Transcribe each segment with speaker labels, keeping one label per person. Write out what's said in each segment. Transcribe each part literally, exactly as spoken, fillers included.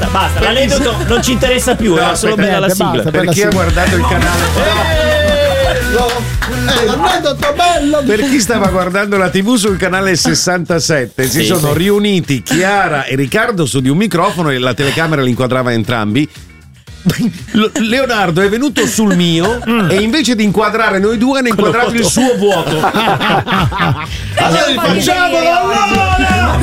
Speaker 1: basta, l'aneddoto non ci interessa più,
Speaker 2: No,
Speaker 1: era solo
Speaker 2: aspetta,
Speaker 1: bella la
Speaker 2: niente,
Speaker 1: sigla.
Speaker 2: basta, per chi ha guardato il canale
Speaker 3: Eh, l'aneddoto bello.
Speaker 2: Per chi stava guardando la tivù sul canale sessantasette, si
Speaker 1: Sì,
Speaker 2: sono
Speaker 1: sì.
Speaker 2: riuniti Chiara e Riccardo su di un microfono e la telecamera li inquadrava entrambi. Lo- Leonardo è venuto sul mio e invece di inquadrare noi due ne ha inquadrato il suo vuoto. Allora facciamolo allora!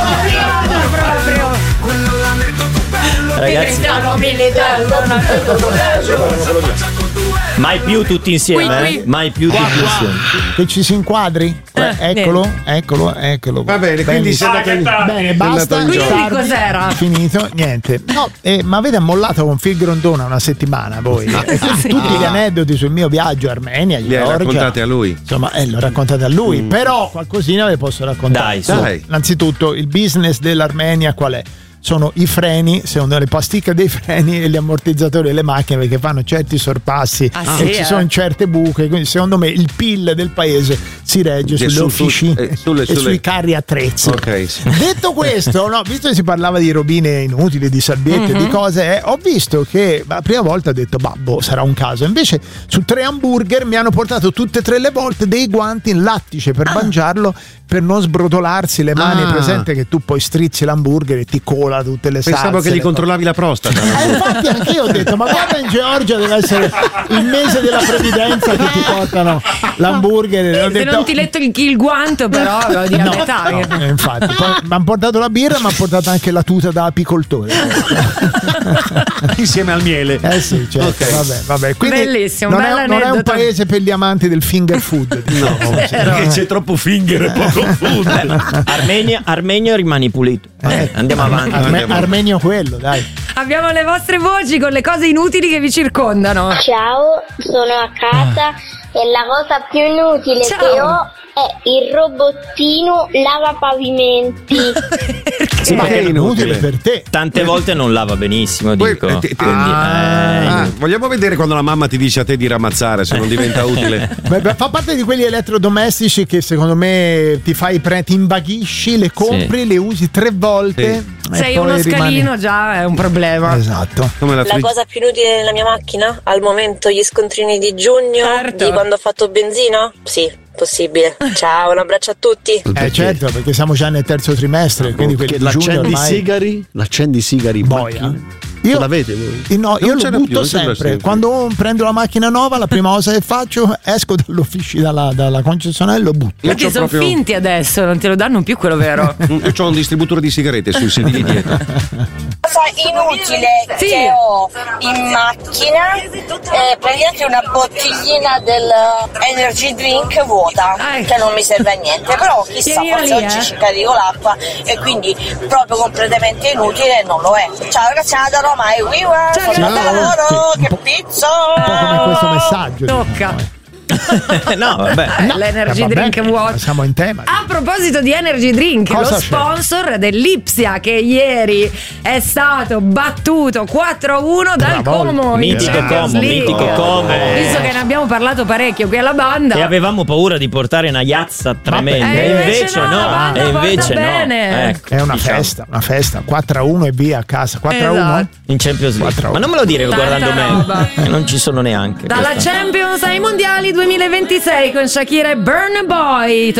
Speaker 1: Ragazzi, mai più tutti insieme,
Speaker 4: Qui,
Speaker 1: eh?
Speaker 4: qui.
Speaker 1: Mai più tutti insieme.
Speaker 3: Che ci si inquadri? Eh, eccolo, eccolo, eccolo.
Speaker 2: Va bene, quindi sei andato in-
Speaker 3: Bene, basta.
Speaker 2: andato in gioco.
Speaker 4: Quindi
Speaker 3: tardi,
Speaker 4: cos'era?
Speaker 3: Finito, niente. No, eh, ma avete ammollato con Phil Grondona una settimana voi. E quindi tutti gli aneddoti sul mio viaggio Armenia,
Speaker 2: Li hai
Speaker 3: Georgia.
Speaker 2: raccontati a lui?
Speaker 3: Insomma, eh, l'ho raccontate a lui, però qualcosina ve posso raccontare.
Speaker 1: Dai, su.
Speaker 2: Dai.
Speaker 3: Innanzitutto, il business dell'Armenia qual è? Sono i freni, secondo le pasticche dei freni e gli ammortizzatori delle macchine, perché fanno certi sorpassi
Speaker 4: Ah,
Speaker 3: e
Speaker 4: sì,
Speaker 3: ci
Speaker 4: eh?
Speaker 3: sono certe buche, quindi secondo me il P I L del paese si regge
Speaker 2: Che
Speaker 3: sulle
Speaker 2: su- su-
Speaker 3: officine
Speaker 2: eh, sulle-
Speaker 3: e
Speaker 2: sulle-
Speaker 3: sui carri attrezzi.
Speaker 2: Ok, sì.
Speaker 3: Detto questo, no, visto che si parlava di robine inutili, di sabbiette, di cose, eh, ho visto che la prima volta ho detto, babbo, sarà un caso. Invece su tre hamburger mi hanno portato tutte e tre le volte dei guanti in lattice per mangiarlo, per non sbrotolarsi le mani.
Speaker 2: Ah.
Speaker 3: È presente che tu poi strizzi l'hamburger e ti cola tutte le salse.
Speaker 2: Pensavo che gli
Speaker 3: le cose.
Speaker 2: controllavi la prostata.
Speaker 3: Eh, infatti anch'io ho detto, ma guarda, in Georgia deve essere il mese della previdenza che ti portano l'hamburger. Ho
Speaker 4: Se
Speaker 3: detto,
Speaker 4: non ti letto il, il guanto, però lo di a metà.
Speaker 3: eh, infatti, poi mi hanno portato la birra, ma hanno portato anche la tuta da apicoltore.
Speaker 2: Insieme al miele.
Speaker 3: Eh sì, certo,
Speaker 2: Ok.
Speaker 3: vabbè, vabbè. Quindi
Speaker 4: Bellissimo,
Speaker 3: non,
Speaker 4: bello
Speaker 3: è, non è un
Speaker 4: aneddoto.
Speaker 3: paese per gli amanti del finger food. No,
Speaker 2: Perché c'è troppo finger e poco food.
Speaker 1: Armenia, Armenio rimani pulito. Vabbè, andiamo avanti.
Speaker 3: Arme-
Speaker 2: Andiamo.
Speaker 3: Armenio quello, dai.
Speaker 4: Abbiamo le vostre voci con le cose inutili che vi circondano.
Speaker 5: Ciao, sono a casa e la cosa più inutile
Speaker 4: Ciao.
Speaker 5: che ho è il robottino lavapavimenti.
Speaker 1: Sì,
Speaker 3: Ma
Speaker 1: perché
Speaker 3: è inutile per te.
Speaker 1: tante volte non lava benissimo,
Speaker 2: Poi,
Speaker 1: dico.
Speaker 2: eh, ti- ti-
Speaker 1: Quindi, eh,
Speaker 2: Ah, vogliamo vedere quando la mamma ti dice a te di ramazzare se non diventa utile.
Speaker 3: Beh, beh, fa parte di quegli elettrodomestici che secondo me ti fai pre- ti invaghisci, le compri, le usi tre volte. e
Speaker 4: Sei
Speaker 3: poi
Speaker 4: uno
Speaker 3: rimani-
Speaker 4: scalino, già è un problema.
Speaker 3: Esatto.
Speaker 2: Come la
Speaker 6: La
Speaker 2: frig-
Speaker 6: cosa più inutile nella mia macchina? Al momento gli scontrini di giugno,
Speaker 4: Certo.
Speaker 6: di quando ho fatto benzina? Sì, possibile. Ciao, un abbraccio a tutti.
Speaker 3: Eh certo, perché siamo già nel terzo trimestre, quindi quelli
Speaker 7: Che
Speaker 3: di giugno
Speaker 7: l'accendi
Speaker 3: ormai
Speaker 7: sigari? L'accendi sigari in
Speaker 3: boia.
Speaker 7: macchina?
Speaker 3: Io,
Speaker 7: Ce l'avete voi?
Speaker 3: eh, no, io
Speaker 2: Non
Speaker 3: lo
Speaker 2: ce n'è
Speaker 3: butto
Speaker 2: più, non ce l'ho
Speaker 3: sempre.
Speaker 2: sempre.
Speaker 3: Quando prendo la macchina nuova, la prima cosa che faccio, esco dall'ufficio, dalla, dalla concessionaria e lo butto.
Speaker 2: Io
Speaker 4: Perché
Speaker 2: c'ho
Speaker 4: sono
Speaker 2: proprio-
Speaker 4: finti adesso, non te lo danno più quello vero.
Speaker 2: Io ho un distributore di sigarette sul sedile dietro.
Speaker 8: Cosa inutile
Speaker 4: Sì.
Speaker 8: che ho in macchina è praticamente una bottiglina del energy drink vuota,
Speaker 4: Ah, ecco.
Speaker 8: che non mi serve a niente, però chissà,
Speaker 4: Tienila
Speaker 8: forse
Speaker 4: lì,
Speaker 8: oggi
Speaker 4: eh.
Speaker 8: ci carico l'acqua e quindi proprio completamente inutile non lo è. Ciao ragazzi, da Roma e viva!
Speaker 4: Ciao,
Speaker 8: Forza
Speaker 4: ciao.
Speaker 8: lavoro,
Speaker 3: Sì, un
Speaker 8: che
Speaker 3: po'-
Speaker 8: pizza!
Speaker 3: Un po' come questo messaggio.
Speaker 4: Tocca.
Speaker 3: diciamo,
Speaker 1: no, vabbè.
Speaker 3: eh.
Speaker 4: L'energy
Speaker 3: Eh, vabbè,
Speaker 4: drink vuoto.
Speaker 3: Siamo in tema.
Speaker 4: A proposito di Energy Drink,
Speaker 3: Cosa
Speaker 4: lo
Speaker 3: c'è?
Speaker 4: sponsor dell'Ipsia che ieri è stato battuto quattro a uno dal
Speaker 3: Bravo.
Speaker 4: Como in
Speaker 1: Mitico
Speaker 4: Champions
Speaker 1: Como,
Speaker 4: League.
Speaker 1: mitico Como.
Speaker 4: Visto che ne abbiamo parlato parecchio qui alla banda.
Speaker 1: E avevamo paura di portare una iazza tremenda.
Speaker 4: E
Speaker 1: E
Speaker 4: invece
Speaker 1: invece
Speaker 4: no, la
Speaker 1: no.
Speaker 4: banda
Speaker 1: E
Speaker 4: porta
Speaker 1: invece no.
Speaker 4: bene.
Speaker 1: Ecco,
Speaker 3: È una
Speaker 1: diciamo,
Speaker 3: festa, una festa. quattro a uno e via a casa. quattro a uno.
Speaker 4: Esatto.
Speaker 1: In Champions League.
Speaker 3: quattro a uno.
Speaker 1: Ma non me lo dire
Speaker 4: Tanta
Speaker 1: guardando
Speaker 4: roba.
Speaker 1: me. Che non ci sono neanche.
Speaker 4: Dalla
Speaker 1: questa-
Speaker 4: Champions ai Mondiali duemilaventisei con Shakira e Burna Boy.